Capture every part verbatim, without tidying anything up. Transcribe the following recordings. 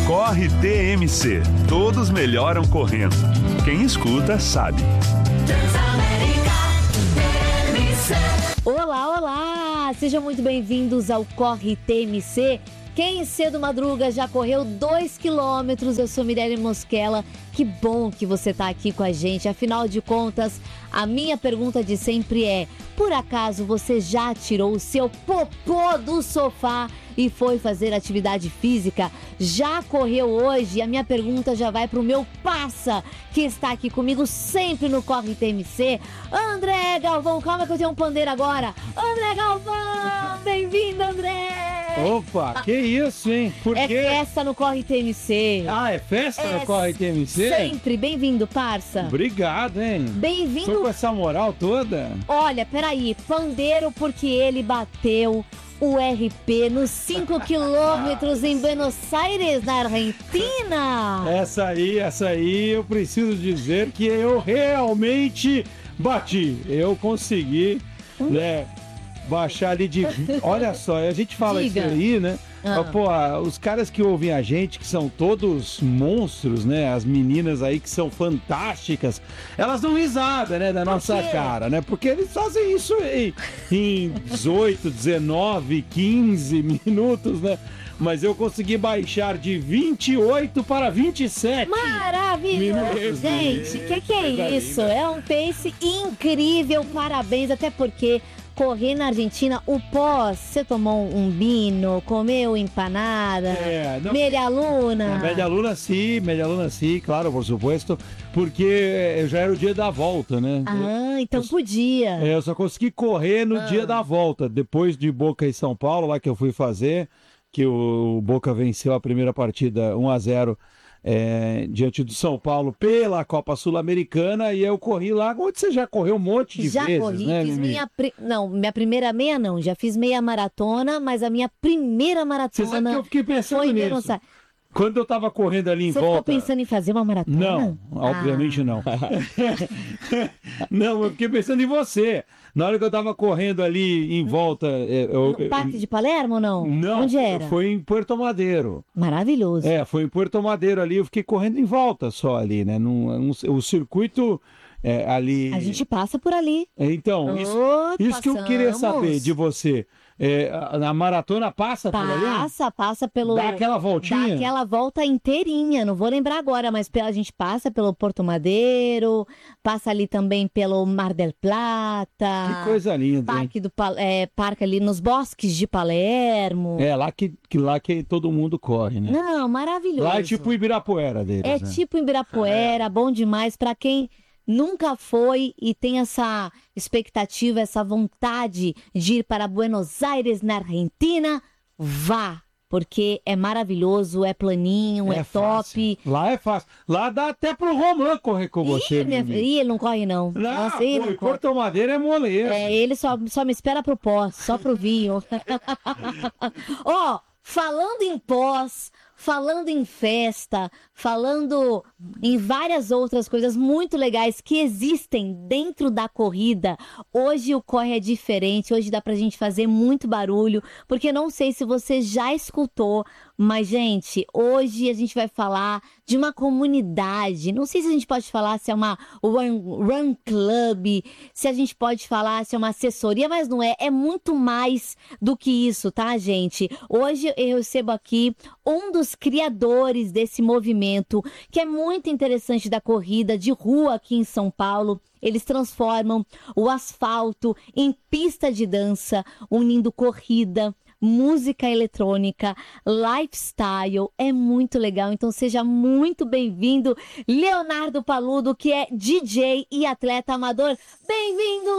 Corre T M C. Todos melhoram correndo. Quem escuta sabe. Olá, olá! Sejam muito bem-vindos ao Corre T M C. Quem cedo madruga já correu dois quilômetros. Eu sou Mirelle Mosquela. Que bom que você está aqui com a gente. Afinal de contas, a minha pergunta de sempre é: por acaso você já tirou o seu popô do sofá e foi fazer atividade física? Já correu hoje? E a minha pergunta já vai para o meu parça, que está aqui comigo sempre no Corre T M C, André Galvão. Calma que eu tenho um pandeiro agora. André Galvão, bem-vindo, André! Opa, que isso, hein? Por é quê? festa no Corre T M C. Ah, é festa é no Corre T M C? Sempre, bem-vindo, parça. Obrigado, hein? Bem-vindo. Tô com essa moral toda. Olha, peraí, pandeiro porque ele bateu o R P nos cinco quilômetros em Buenos Aires, na Argentina. Essa aí, essa aí, eu preciso dizer que eu realmente bati. Eu consegui, hum? né, baixar ali de... Olha só, a gente fala Diga. isso aí, né? Ah. Pô, os caras que ouvem a gente, que são todos monstros, né? As meninas aí que são fantásticas, elas dão risada, né? Da nossa cara, né? Porque eles fazem isso em, em dezoito, dezenove, quinze minutos, né? Mas eu consegui baixar de vinte e oito para vinte e sete. Maravilhoso! Gente, o que, que é isso? É um pace incrível, parabéns, até porque... correr na Argentina, o pós, você tomou um vinho, comeu empanada, é, não... meia luna. É, meia luna sim, meia luna sim, claro, por supuesto, porque já era o dia da volta, né? Ah, eu, então eu, podia. É, eu só consegui correr no ah. dia da volta, depois de Boca e São Paulo, lá que eu fui fazer, que o Boca venceu a primeira partida um a zero É, diante do São Paulo pela Copa Sul-Americana, e eu corri lá onde você já correu um monte de já vezes, corri, né, fiz Mimi? minha pri... não, minha primeira meia não, já fiz meia maratona, mas a minha primeira maratona você sabe que eu fiquei pensando foi nisso. Denunçar. Quando eu tava correndo ali em você volta... Você ficou pensando em fazer uma maratona? Não, obviamente ah. não. Não, eu fiquei pensando em você. Na hora que eu tava correndo ali em volta... Eu, no Parque de Palermo ou não? Não, onde era? Foi em Puerto Madeiro. Maravilhoso. É, foi em Puerto Madeiro ali, eu fiquei correndo em volta só ali, né? Num, um, o circuito é, ali... A gente passa por ali. Então, isso, oh, isso que eu queria saber de você. É, a, a maratona passa, passa por ali? Passa, passa pelo... Dá aquela voltinha? Dá aquela volta inteirinha, não vou lembrar agora, mas a gente passa pelo Porto Madeiro, passa ali também pelo Mar del Plata. Que coisa linda, Parque do é, Parque ali nos Bosques de Palermo. É, lá que, que, lá que todo mundo corre, né? Não, maravilhoso. Lá é tipo Ibirapuera deles, É né? tipo Ibirapuera, é. Bom demais pra quem... nunca foi e tem essa expectativa, essa vontade de ir para Buenos Aires, na Argentina, vá, porque é maravilhoso, é planinho, é, é top. Lá é fácil. Lá dá até pro Romã correr com você. Ih, minha... Ih, ele não corre não. Não, Nossa, pô, ele não Porto Madeiro é moleiro. É, ele só, só me espera pro pós, só pro vinho. Ó, oh, falando em pós... falando em festa, falando em várias outras coisas muito legais que existem dentro da corrida. Hoje o corre é diferente, hoje dá pra gente fazer muito barulho, porque não sei se você já escutou, mas, gente, hoje a gente vai falar de uma comunidade. Não sei se a gente pode falar se é uma run, run club, se a gente pode falar se é uma assessoria, mas não é. É muito mais do que isso, tá, gente? Hoje eu recebo aqui um dos criadores desse movimento, que é muito interessante, da corrida de rua aqui em São Paulo. Eles transformam o asfalto em pista de dança, unindo corrida, música eletrônica, lifestyle. É muito legal, então seja muito bem-vindo, Leonardo Paludo, que é D J e atleta amador. Bem-vindo,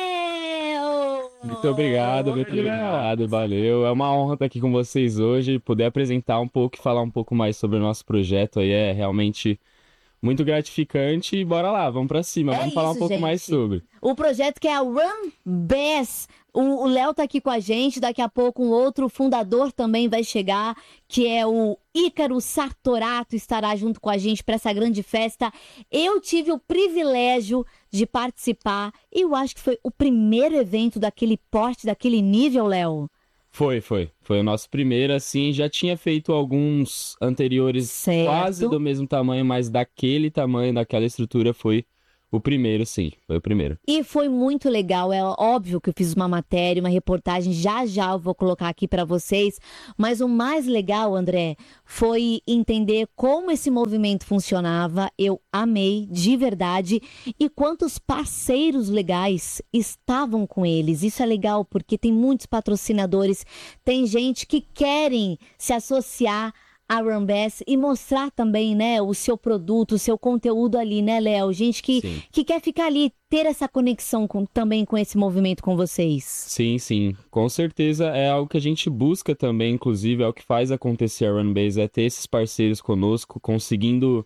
Léo! Muito obrigado, muito obrigado, valeu. É uma honra estar aqui com vocês hoje, poder apresentar um pouco e falar um pouco mais sobre o nosso projeto aí, é realmente muito gratificante. E bora lá, vamos pra cima, é vamos isso, falar um pouco gente. mais sobre. O projeto que é a Run Bass. O Léo tá aqui com a gente, daqui a pouco um outro fundador também vai chegar, que é o Ícaro Sartorato, estará junto com a gente para essa grande festa. Eu tive o privilégio de participar, e eu acho que foi o primeiro evento daquele porte, daquele nível, Léo. Foi, foi. Foi o nosso primeiro, assim, já tinha feito alguns anteriores Certo. quase do mesmo tamanho, mas daquele tamanho, daquela estrutura, foi o primeiro, sim, foi o primeiro. E foi muito legal, é óbvio que eu fiz uma matéria, uma reportagem, já já eu vou colocar aqui para vocês, mas o mais legal, André, foi entender como esse movimento funcionava, eu amei, de verdade, e quantos parceiros legais estavam com eles. Isso é legal porque tem muitos patrocinadores, tem gente que querem se associar a Run-Bass e mostrar também, né, o seu produto, o seu conteúdo ali, né, Léo? Gente que, que quer ficar ali, ter essa conexão com, também com esse movimento com vocês. Sim, sim. Com certeza é algo que a gente busca também, inclusive, é o que faz acontecer a Run-Bass, é ter esses parceiros conosco, conseguindo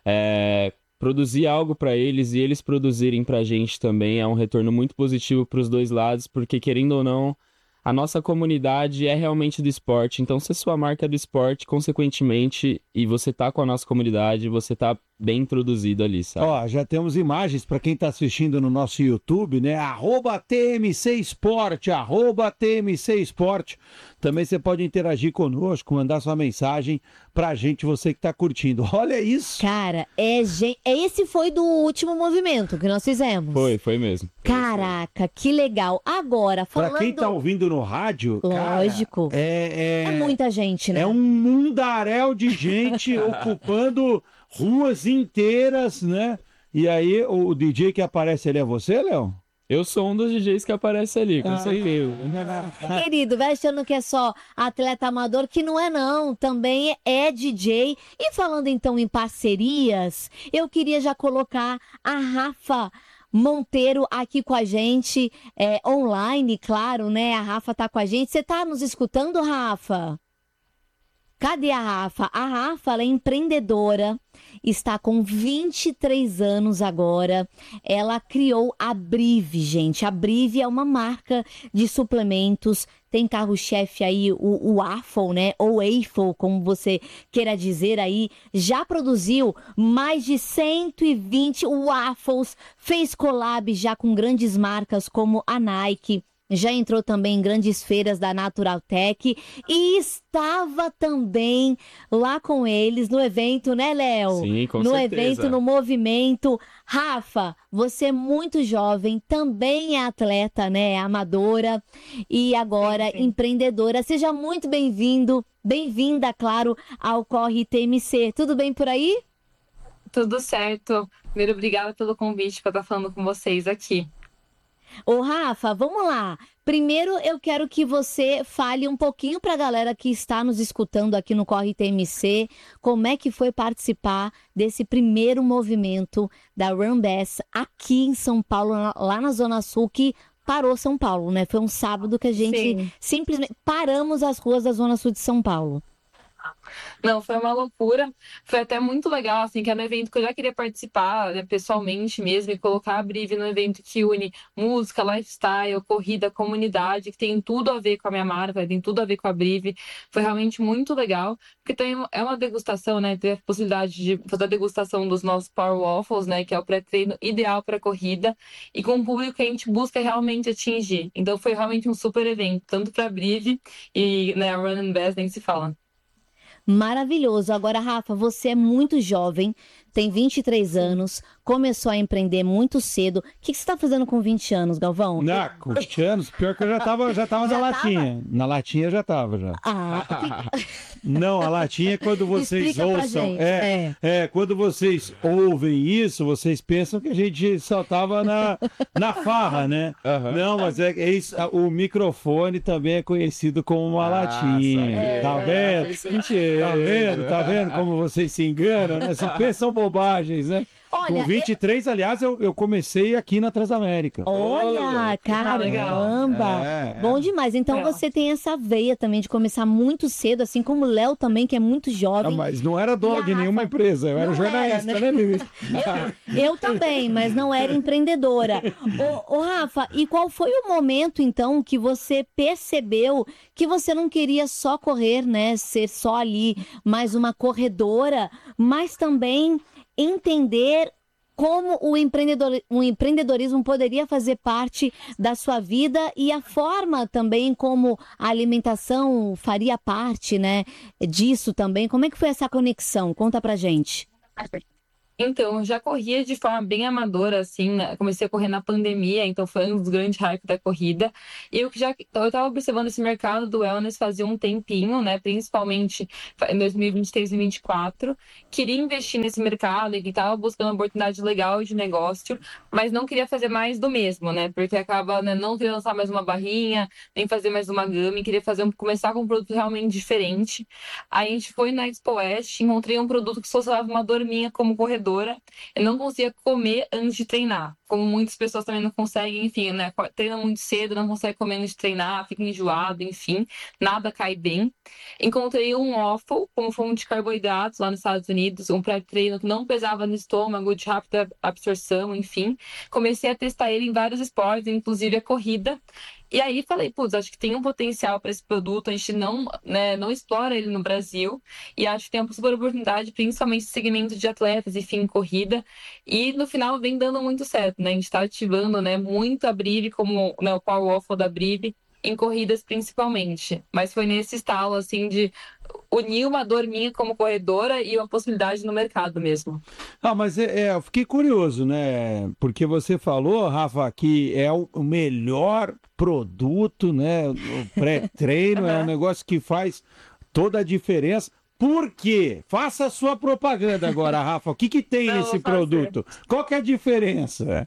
é, produzir algo para eles e eles produzirem pra gente também. É um retorno muito positivo para os dois lados, porque querendo ou não, a nossa comunidade é realmente do esporte, então se a sua marca é do esporte, consequentemente, e você tá com a nossa comunidade, você tá bem introduzido ali, sabe? Ó, já temos imagens para quem tá assistindo no nosso YouTube, né? Arroba T M C Esporte, arroba T M C Esporte. Também você pode interagir conosco, mandar sua mensagem pra gente, você que tá curtindo. Olha isso! Cara, é, gen... esse foi do último movimento que nós fizemos. Foi, foi mesmo. Caraca, que legal. Agora, falando... Pra quem tá ouvindo no rádio, lógico, cara, é, é... é... é muita gente, né? É um mundaréu de gente ocupando ruas inteiras, né? E aí, o D J que aparece ali é você, Léo? Eu sou um dos D Js que aparece ali, com Ah, certeza. Querido, vai achando que é só atleta amador, que não é não, também é D J. E falando então em parcerias, eu queria já colocar a Rafa Monteiro aqui com a gente, é, online, claro, né? A Rafa tá com a gente. Você tá nos escutando, Rafa? Cadê a Rafa? A Rafa, ela é empreendedora, está com vinte e três anos agora. Ela criou a Brive, gente. A Brive é uma marca de suplementos. Tem carro-chefe aí, o, o Waffle, né? Ou Waffle, como você queira dizer aí. Já produziu mais de cento e vinte waffles. Fez collab já com grandes marcas como a Nike. Já entrou também em grandes feiras da Naturaltech e estava também lá com eles no evento, né, Léo? Sim, com no certeza. evento, no movimento. Rafa, você é muito jovem, também é atleta, né, é amadora e agora sim, sim. empreendedora. Seja muito bem-vindo, bem-vinda, claro, ao Corre T M C. Tudo bem por aí? Tudo certo. Primeiro, obrigada pelo convite para estar falando com vocês aqui. Ô, Rafa, vamos lá. Primeiro, eu quero que você fale um pouquinho para a galera que está nos escutando aqui no Corre T M C, como é que foi participar desse primeiro movimento da Run-Bass aqui em São Paulo, lá na Zona Sul, que parou São Paulo, né? Foi um sábado que a gente Sim. simplesmente paramos as ruas da Zona Sul de São Paulo. Não, foi uma loucura. Foi até muito legal, assim, que era um evento que eu já queria participar, né, pessoalmente mesmo, e colocar a Brive no evento que une música, lifestyle, corrida, comunidade, que tem tudo a ver com a minha marca, tem tudo a ver com a Brive. Foi realmente muito legal, porque tem, é uma degustação, né? Ter a possibilidade de fazer a degustação dos nossos Power Waffles, né? Que é o pré-treino ideal para corrida, e com o público que a gente busca realmente atingir. Então foi realmente um super evento, tanto para a Brive e, né, a Run-Bass nem se fala. Maravilhoso. Agora, Rafa, você é muito jovem, tem vinte e três anos, começou a empreender muito cedo. O que, que você está fazendo com vinte anos, Galvão? Não, com vinte anos, pior que eu já estava já tava já na tava? latinha. Na latinha eu já estava já. Ah, que... Não, a latinha é quando vocês Explica ouçam. É, é. é, quando vocês ouvem isso, vocês pensam que a gente só estava na, na farra, né? Uhum. Não, mas é, é isso, o microfone também é conhecido como uma ah, latinha. É, tá vendo? É, tá vendo? Tá vendo como vocês se enganam, né? Vocês pensam bobagens, né? Olha, com vinte e três, eu... aliás, eu, eu comecei aqui na Transamérica. Olha, caramba! É, Bom demais. Então é. você tem essa veia também de começar muito cedo, assim como o Léo também, que é muito jovem. Não, mas não era dono de nenhuma empresa, eu era não jornalista, era, né, Bibi? eu, eu também, mas não era empreendedora. Ô, ô, Rafa, e qual foi o momento, então, que você percebeu que você não queria só correr, né? Ser só ali mais uma corredora, mas também entender como o, empreendedor, o empreendedorismo poderia fazer parte da sua vida e a forma também como a alimentação faria parte, né, disso também. Como é que foi essa conexão? Conta pra gente. Então, eu já corria de forma bem amadora, assim, né? Comecei a correr na pandemia, então foi um dos grandes hypes da corrida. E eu já eu estava observando esse mercado do wellness fazia um tempinho, né? Principalmente em dois mil e vinte e três e dois mil e vinte e quatro. Queria investir nesse mercado e estava buscando uma oportunidade legal de negócio, mas não queria fazer mais do mesmo, né? Porque acaba, né, não queria lançar mais uma barrinha, nem fazer mais uma gama, e queria fazer um, começar com um produto realmente diferente. Aí a gente foi na Expo West, encontrei um produto que solucionava uma dor minha como corredora. Eu não conseguia comer antes de treinar, como muitas pessoas também não conseguem, enfim, né? Treinam muito cedo, não conseguem comer antes de treinar, fica enjoado, enfim, nada cai bem. Encontrei um waffle como fonte de carboidratos lá nos Estados Unidos, um pré-treino que não pesava no estômago, de rápida absorção, enfim. Comecei a testar ele em vários esportes, inclusive a corrida. E aí falei, putz, acho que tem um potencial para esse produto, a gente não, né, não explora ele no Brasil, e acho que tem uma super oportunidade, principalmente no segmento de atletas, enfim, corrida, e no final vem dando muito certo, né, a gente está ativando, né, muito a Brive, como, né, o Power Waffle da Brive, em corridas principalmente, mas foi nesse estalo, assim, de unir uma dor minha como corredora e uma possibilidade no mercado mesmo. Ah, mas é, é, eu fiquei curioso, né? Porque você falou, Rafa, que é o melhor produto, né? O pré-treino é um negócio que faz toda a diferença. Por quê? Faça a sua propaganda agora, Rafa. O que, que tem Não, nesse produto? Qual que é a diferença?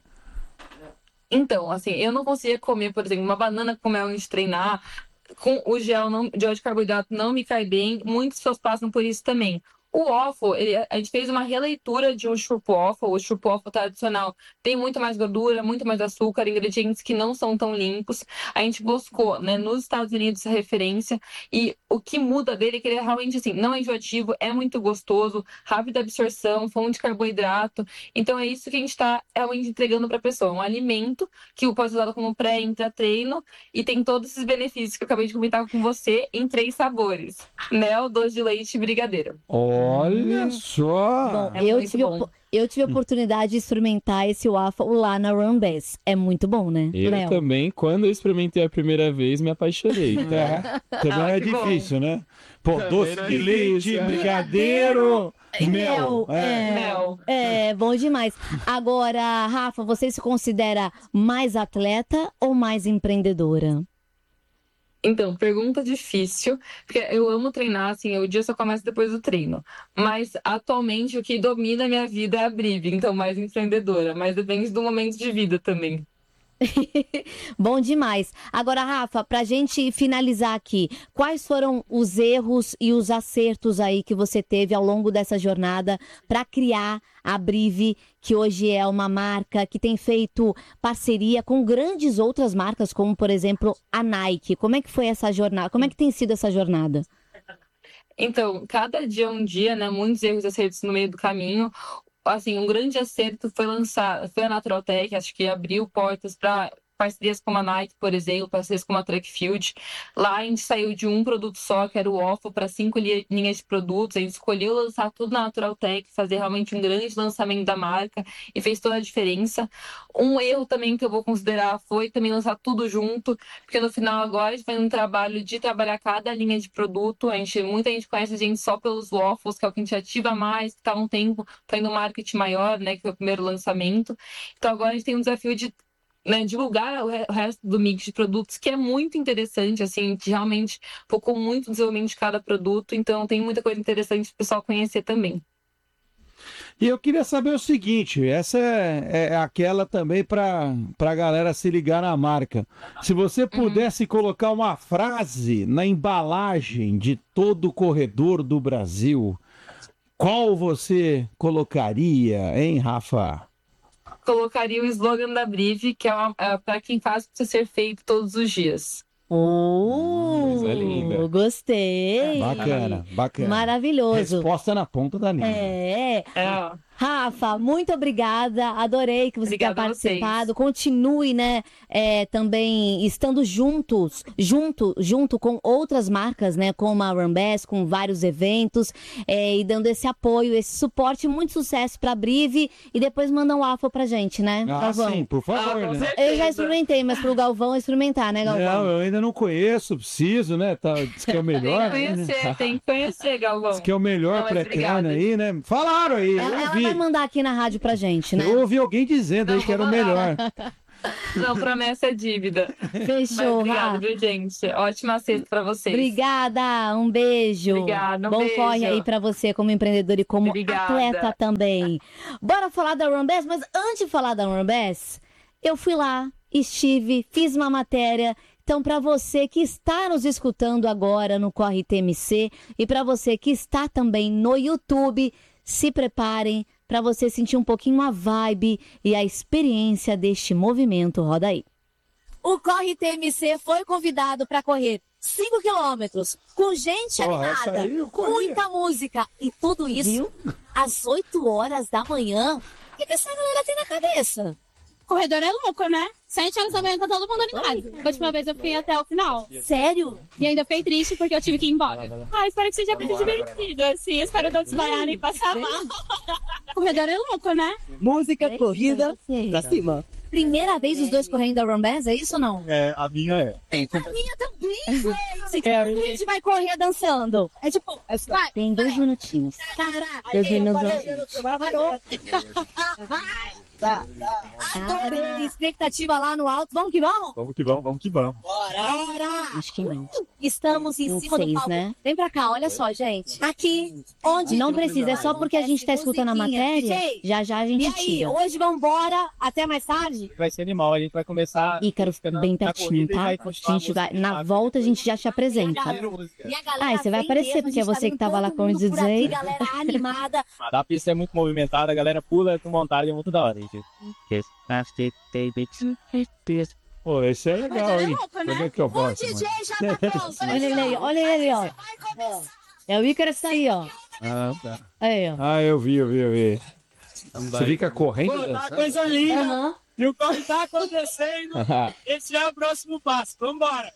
Então, assim, eu não conseguia comer, por exemplo, uma banana com mel antes de treinar, com o gel, não, gel de carboidrato não me cai bem, muitas pessoas passam por isso também. O waffle, ele, a gente fez uma releitura de um churro waffle. O churro waffle tradicional tem muito mais gordura, muito mais açúcar, ingredientes que não são tão limpos. A gente buscou, né, nos Estados Unidos essa referência, e o que muda dele é que ele é realmente assim, não é enjoativo, é muito gostoso, rápida absorção, fonte de carboidrato. Então é isso que a gente está realmente entregando para a pessoa, um alimento que pode ser usado como pré, intra-treino, e tem todos esses benefícios que eu acabei de comentar com você em três sabores: mel, doce de leite e brigadeiro. Olha só! Bom, É eu, muito tive, bom. op- eu tive a oportunidade de experimentar esse waffle lá na Run Bass. É muito bom, né, Eu Léo? também, quando eu experimentei a primeira vez, me apaixonei. É, também Ah, é que bom. difícil, né? Pô, Também doce não é de leite, difícil, é. brigadeiro, mel. Mel, é. Mel. É, bom demais. Agora, Rafa, você se considera mais atleta ou mais empreendedora? Então, pergunta difícil, porque eu amo treinar, assim, o dia só começa depois do treino. Mas, atualmente, o que domina a minha vida é a Brive, então mais empreendedora, mas depende do momento de vida também. Bom demais. Agora, Rafa, pra gente finalizar aqui, quais foram os erros e os acertos aí que você teve ao longo dessa jornada para criar a Brive, que hoje é uma marca que tem feito parceria com grandes outras marcas, como, por exemplo, a Nike? Como é que foi essa jornada? Como é que tem sido essa jornada? Então, cada dia é um dia, né? Muitos erros e acertos no meio do caminho. Assim, um grande acerto foi lançar, foi a Naturaltech, acho que abriu portas para parcerias como a Nike, por exemplo, parcerias como a Track Field. Lá a gente saiu de um produto só, que era o waffle, para cinco li- linhas de produtos. A gente escolheu lançar tudo na Naturaltech, fazer realmente um grande lançamento da marca, e fez toda a diferença. Um erro também que eu vou considerar foi também lançar tudo junto, porque no final agora a gente faz um trabalho de trabalhar cada linha de produto. A gente, muita gente conhece a gente só pelos waffles, que é o que a gente ativa mais, que está um tempo fazendo um marketing maior, né, que foi o primeiro lançamento. Então agora a gente tem um desafio de, né, divulgar o re- o resto do mix de produtos, que é muito interessante, assim, a gente realmente focou muito no desenvolvimento de cada produto, então tem muita coisa interessante para o pessoal conhecer também. E eu queria saber o seguinte, essa é, é aquela também para a galera se ligar na marca. Se você pudesse colocar uma frase na embalagem de todo corredor do Brasil, qual você colocaria, hein, Rafa? Colocaria o slogan da Brive, que é, é para quem faz precisa ser feito todos os dias. Oh, Coisa linda. gostei. Bacana, bacana. Maravilhoso. Resposta na ponta da língua. É, É, ó. Rafa, muito obrigada. Adorei que você Obrigada tenha a vocês. participado. Continue, né, é, também estando juntos, junto, junto com outras marcas, né, como a Runbass, com vários eventos, é, e dando esse apoio, esse suporte. Muito sucesso pra Brive e depois manda um waffle pra gente, né, Ah, Galvão? sim, por favor, Ah, com né? certeza. Eu já experimentei, mas pro Galvão experimentar, né, Galvão? Não, eu ainda não conheço, preciso, né? Tá, diz que é o Tem melhor. que conhecer, tem que conhecer, Galvão. Diz que é o melhor Não, mas pré-treino obrigada. aí, né? Falaram aí, eu Ela, ela ouvi. vai mandar aqui na rádio pra gente, né? Eu ouvi alguém dizendo aí Não, que era o vou melhor. Não, promessa é dívida. Mas Fechou, obrigada, Rafa. viu, gente? Ótima sexta pra vocês. Obrigada, um beijo. Obrigada, um Bom beijo. corre aí pra você como empreendedor e como Obrigada. atleta também. Bora falar da Runbass, mas antes de falar da Runbass, eu fui lá, estive, fiz uma matéria. Então, para você que está nos escutando agora no Corre T M C e para você que está também no YouTube, se preparem para você sentir um pouquinho a vibe e a experiência deste movimento. Roda aí. O Corre T M C foi convidado para correr cinco quilômetros com gente Porra, essa animada, aí eu corria. muita música e tudo isso às oito horas da manhã. O que essa galera tem na cabeça? Corredor é louco, né? Sete horas da manhã tá todo mundo animado. A última vez eu fui até o final. Sério? E ainda fiquei triste porque eu tive que ir embora. Ah, espero que seja muito divertido, assim. Espero não desmaiar nem passar mal. Corredor é louco, né? Música, corrida, pra cima. Primeira vez os dois correndo da Runbass, é isso ou não? É, a minha é. A minha também, gente. É, A gente vai correr dançando. É tipo, vai. Tem dois minutinhos. Caraca. Dois minutos. Parou. Adorei. Expectativa lá no alto. Vamos que vamos? Vamos que vamos, vamos que vamos. Bora. Acho que não. Estamos em Não cima sei, do palco. né? Vem pra cá, olha só, gente. Aqui, onde... Não precisa, é só porque a gente tá escutando a matéria, já já a E gente aí, tira. hoje vambora, até mais tarde? Vai ser animal, a gente vai começar. Ícaro, bem pertinho, tá? A gente vai, na volta a gente já te apresenta. E a galera Ah, e você vai vem aparecer, mesmo, porque a gente é você tá que tava lá vendo com o todo mundo por aqui, D J. galera animada. A pista é muito movimentada, a galera pula com vontade, é muito da hora, gente. Pô, esse é legal, hein? Cadê que eu O posso, D J mano? já tá pronto. Olha ele aí, olha ele aí, ó. É o Ícaro que tá aí, ó. Ah, tá. Aí, ó. Ah, eu vi, eu vi, eu vi. Você fica correndo? Pô, tá dançando? coisa linda! Aham. E o corre tá acontecendo! Esse é o próximo passo, vambora!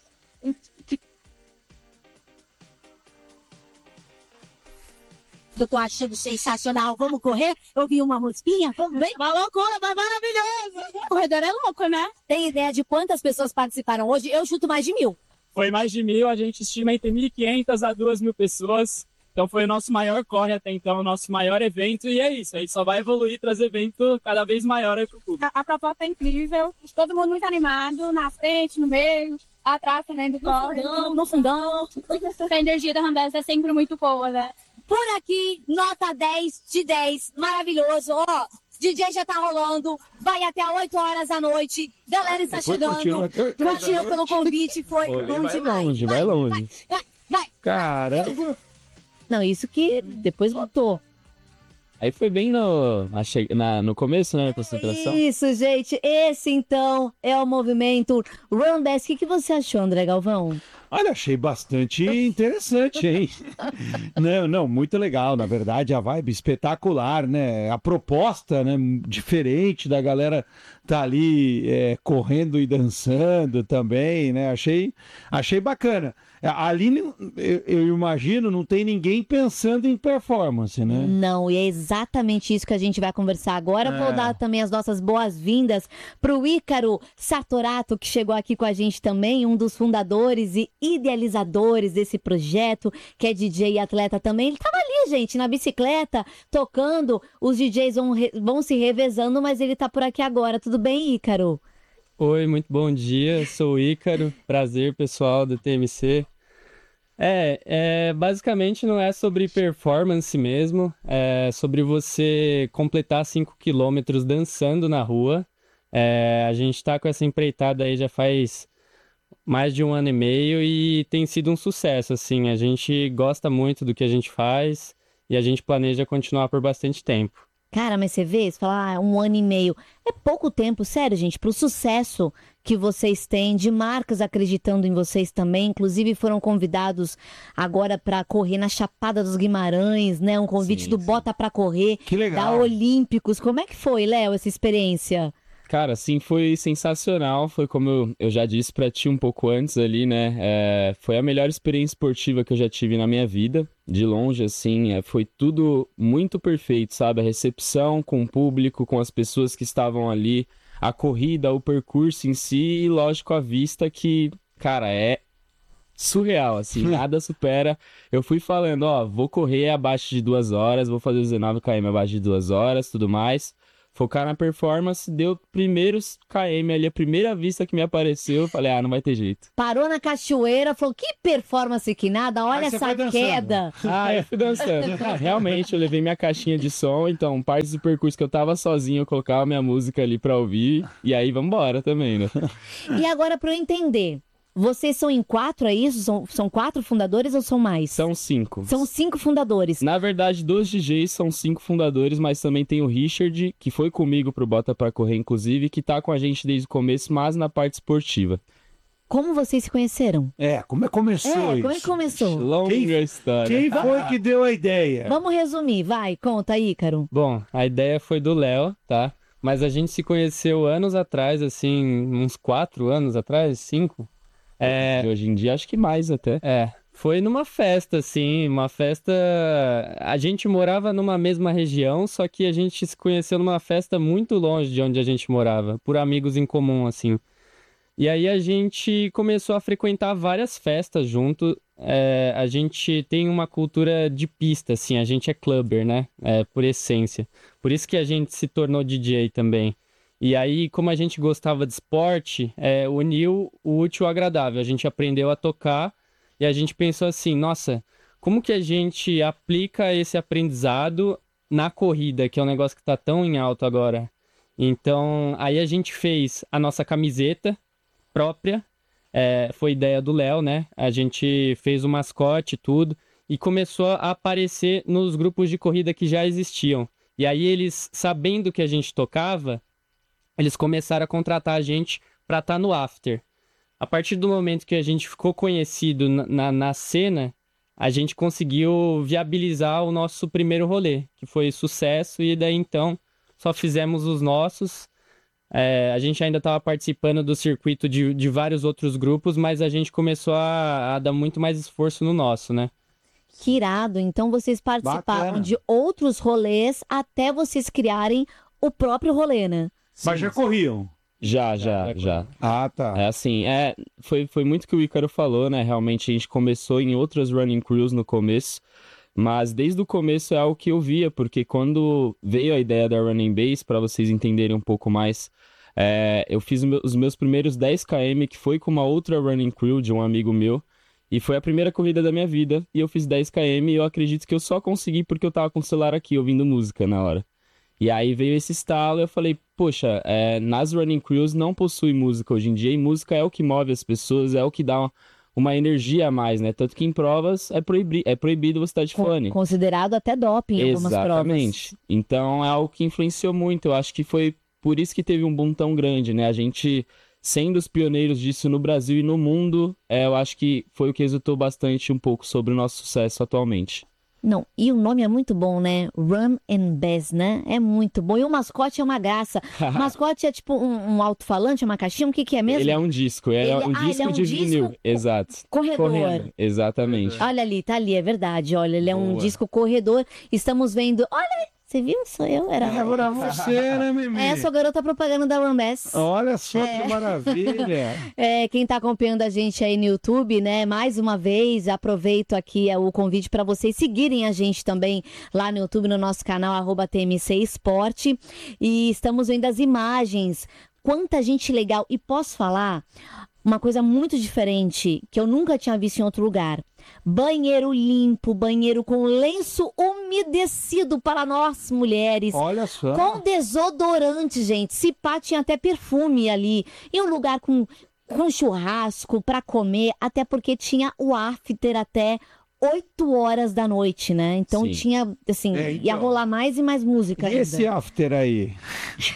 Eu tô achando sensacional. Vamos correr? Ouvir uma musiquinha? Vamos bem? Uma loucura, mas maravilhoso. Corredor é louco, né? Tem ideia de quantas pessoas participaram hoje? Eu chuto mais de mil. Foi mais de mil, a gente estima entre mil e quinhentas a duas mil pessoas. Então foi o nosso maior corre até então, o nosso maior evento. E é isso, a gente só vai evoluir, trazer evento cada vez maior aí pro público. A, a proposta é incrível. Todo mundo muito animado, na frente, no meio, atrás também do corre. No fundão. A energia da Runbass é sempre muito boa, né? Por aqui, nota dez de dez. Maravilhoso. Ó, D J já tá rolando. Vai até oito horas da noite. Galera está Depois chegando. continua até oito horas da Valeu pelo convite. Foi Olha, bom vai demais. longe, vai longe. Vai, vai. Caramba! Não, isso que depois botou. Aí foi bem no, na che- na- no começo, né, da concentração. Isso, gente. Esse, então, é o movimento Runbass. O que, que você achou, André Galvão? Olha, achei bastante interessante, hein? Não, não, muito legal, na verdade, a vibe espetacular, né? A proposta, né, diferente da galera tá ali é, correndo e dançando também, né? Achei, achei bacana. Ali, eu, eu imagino, não tem ninguém pensando em performance, né? Não, e é exatamente isso que a gente vai conversar agora. É. Vou dar também as nossas boas-vindas pro Ícaro Sartorato, que chegou aqui com a gente também, um dos fundadores e idealizadores desse projeto, que é D J e atleta também. Ele tava ali, gente, na bicicleta, tocando. Os D Js vão, re- vão se revezando, mas ele tá por aqui agora. Tudo bem, Ícaro? Oi, muito bom dia, sou o Ícaro, prazer pessoal do T M C. É, é, basicamente não é sobre performance mesmo, é sobre você completar cinco quilômetros dançando na rua. É, a gente tá com essa empreitada aí já faz mais de um ano e meio e tem sido um sucesso, assim, a gente gosta muito do que a gente faz e a gente planeja continuar por bastante tempo. Cara, mas você vê, você fala, ah, um ano e meio. É pouco tempo, sério, gente, pro sucesso que vocês têm, de marcas acreditando em vocês também. Inclusive foram convidados agora para correr na Chapada dos Guimarães, né? Um convite Sim, do sim. Bota para Correr, Que da legal. Olímpicos. Como é que foi, Léo, essa experiência? Cara, sim, foi sensacional. Foi como eu, eu já disse pra ti um pouco antes ali, né? É, foi a melhor experiência esportiva que eu já tive na minha vida. De longe, assim, é, foi tudo muito perfeito, sabe? A recepção com o público, com as pessoas que estavam ali, a corrida, o percurso em si e, lógico, a vista que, cara, é surreal, assim, nada supera. Eu fui falando, ó, vou correr abaixo de duas horas, vou fazer dezenove quilômetros abaixo de duas horas, tudo mais. Focar na performance, deu primeiros quilômetros ali, a primeira vista que me apareceu, eu falei, ah, não vai ter jeito. Parou na cachoeira, falou, que performance que nada, olha Aí você essa foi dançando. queda. Ah, eu fui dançando. Ah, realmente, eu levei minha caixinha de som, então, partes do percurso que eu tava sozinho, eu colocava minha música ali pra ouvir, e aí vambora também, né? E agora, para eu entender, vocês são em quatro, é isso? São, são quatro fundadores ou são mais? São cinco. São cinco fundadores. Na verdade, dos D Js são cinco fundadores, mas também tem o Richard, que foi comigo pro Bota Pra Correr, inclusive, que tá com a gente desde o começo, mas na parte esportiva. Como vocês se conheceram? É, como é que começou É, isso? como é que começou? Longa Quem- história. Quem foi que deu a ideia? Vamos resumir, vai, conta aí, Ícaro. Bom, a ideia foi do Léo, tá? Mas a gente se conheceu anos atrás, assim, uns quatro anos atrás, cinco. É, Hoje em dia, acho que mais até. é, foi numa festa, assim, uma festa... A gente morava numa mesma região, só que a gente se conheceu numa festa muito longe de onde a gente morava, por amigos em comum, assim. E aí a gente começou a frequentar várias festas junto. É, a gente tem uma cultura de pista, assim, a gente é clubber, né? É, por essência. Por isso que a gente se tornou D J também. E aí, como a gente gostava de esporte, é, uniu o útil ao agradável. A gente aprendeu a tocar e a gente pensou assim, nossa, como que a gente aplica esse aprendizado na corrida, que é um negócio que está tão em alta agora? Então, aí a gente fez a nossa camiseta própria, é, foi ideia do Léo, né? A gente fez o mascote e tudo, e começou a aparecer nos grupos de corrida que já existiam. E aí eles, sabendo que a gente tocava, eles começaram a contratar a gente para estar no after. A partir do momento que a gente ficou conhecido na, na, na cena, a gente conseguiu viabilizar o nosso primeiro rolê, que foi sucesso, e daí então só fizemos os nossos. É, a gente ainda estava participando do circuito de, de vários outros grupos, mas a gente começou a, a dar muito mais esforço no nosso, né? Que irado. Então vocês participaram Bacana. de outros rolês até vocês criarem o próprio rolê, né? Mas já corriam. Já, já, já. Ah, tá. É assim, é, foi, foi muito que o Ícaro falou, né? Realmente a gente começou em outras running crews no começo, mas desde o começo é algo que eu via, porque quando veio a ideia da Running Base, para vocês entenderem um pouco mais, é, eu fiz os meus primeiros dez quilômetros, que foi com uma outra running crew de um amigo meu, e foi a primeira corrida da minha vida, e eu fiz dez quilômetros, e eu acredito que eu só consegui porque eu tava com o celular aqui, ouvindo música na hora. E aí veio esse estalo e eu falei, poxa, é, nas running crews não possui música hoje em dia, e música é o que move as pessoas, é o que dá uma, uma energia a mais, né? Tanto que em provas é, proibi é proibido você estar de Con- fone. Considerado até doping em algumas provas. Exatamente. Então é algo que influenciou muito. Eu acho que foi por isso que teve um boom tão grande, né? A gente, sendo os pioneiros disso no Brasil e no mundo, é, eu acho que foi o que resultou bastante um pouco sobre o nosso sucesso atualmente. Não, e o nome é muito bom, né? Run and Bass, né? É muito bom. E o mascote é uma graça. O mascote é tipo um, um alto-falante, uma caixinha, o que que é mesmo? Ele é um disco, ele, Ele- é um ah, ele disco é um de disco vinil. co- Exato. Corredor. Correndo. Exatamente. Olha ali, tá ali, é verdade. Olha, ele é um Boa. disco corredor. Estamos vendo... Olha, você viu? Sou eu. Era... Pra você, né, Mimi? É, sou garota propaganda da Run Bass. Olha só que maravilha. É, quem tá acompanhando a gente aí no YouTube, né? Mais uma vez, aproveito aqui é, o convite para vocês seguirem a gente também lá no YouTube, no nosso canal, arroba T M C Esporte. E estamos vendo as imagens. Quanta gente legal. E posso falar uma coisa muito diferente que eu nunca tinha visto em outro lugar. Banheiro limpo, banheiro com lenço umedecido para nós mulheres. Olha só. Com desodorante, gente. Se pá, tinha até perfume ali. E um lugar com, com churrasco para comer, até porque tinha o after até oito horas da noite, né? Então Sim. tinha, assim, É, ia então. rolar mais e mais música E ainda. esse after aí?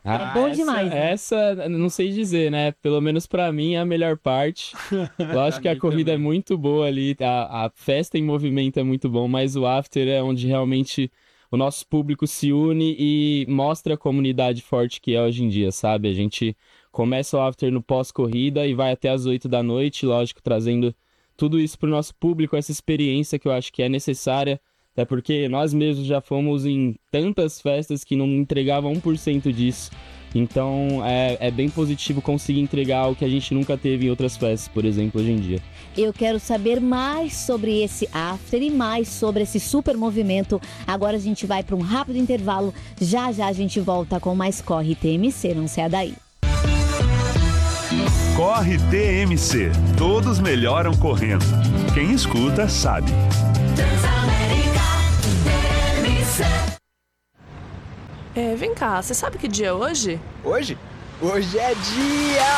É bom essa, demais. Né? Essa, não sei dizer, né? Pelo menos pra mim é a melhor parte. Lógico que a corrida também é muito boa ali, a, a festa em movimento é muito bom, mas o after é onde realmente o nosso público se une e mostra a comunidade forte que é hoje em dia, sabe? A gente começa o after no pós-corrida e vai até as oito da noite, lógico, trazendo tudo isso pro nosso público, essa experiência que eu acho que é necessária, até porque nós mesmos já fomos em tantas festas que não entregavam um por cento disso. Então é, é bem positivo conseguir entregar o que a gente nunca teve em outras festas, por exemplo, hoje em dia. Eu quero saber mais sobre esse after e mais sobre esse super movimento. Agora a gente vai para um rápido intervalo. Já já a gente volta com mais Corre T M C, não saia daí. Corre T M C. Todos melhoram correndo. Quem escuta sabe. É, vem cá, você sabe que dia é hoje? Hoje? Hoje é dia